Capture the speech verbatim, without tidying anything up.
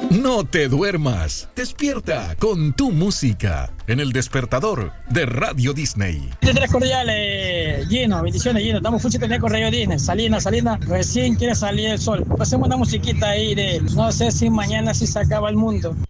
No te duermas. Despierta con tu música en el despertador de Radio Disney. Tres cordiales, Gino. Bendiciones, Gino. Estamos full sintonía con Radio Disney. Salina, Salina. Recién quiere salir el sol. Pasemos una musiquita ahí de no sé si mañana si se acaba el mundo.